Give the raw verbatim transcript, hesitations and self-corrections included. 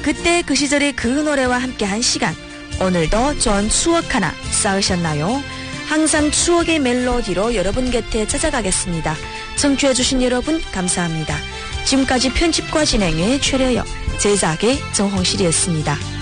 그때 그 시절의 그 노래와 함께한 시간, 오늘도 좋은 추억 하나 쌓으셨나요? 항상 추억의 멜로디로 여러분 곁에 찾아가겠습니다. 청취해주신 여러분 감사합니다. 지금까지 편집과 진행의 최려영, 제작의 정홍실이었습니다.